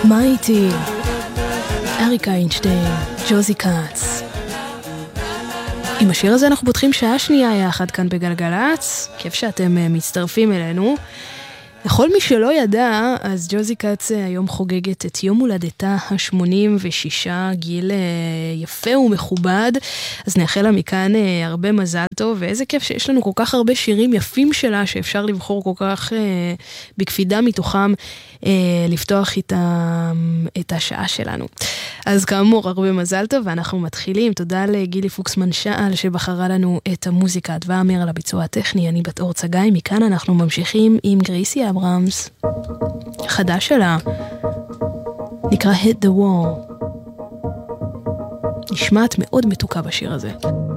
מה איתי? אריק איינשטיין, ג'וזי קאץ. עם השיר הזה אנחנו פותחים שעה שנייה יחד כאן בגלגלץ. כיף שאתם מצטרפים אלינו. לכל מי שלא ידע, אז ג'וזי קאץ היום חוגגת את יום הולדתה ה-86, גיל יפה ומכובד, אז נאחל לה מכאן הרבה מזל טוב, ואיזה כיף שיש לנו כל כך הרבה שירים יפים שלה, שאפשר לבחור כל כך בקפידה מתוכם, לפתוח את השעה שלנו. אז כאמור, הרבה מזל טוב, ואנחנו מתחילים. תודה לגילי פוקסמן שעל שבחרה לנו את המוזיקה, אדווה אמיר על הביצוע הטכני, אני בת אור צגאי. מכאן אנחנו ממשיכים עם גרייסי אברהמס, חדש שלה, נקרא Hit the Wall. נשמעת מאוד מתוקה בשיר הזה.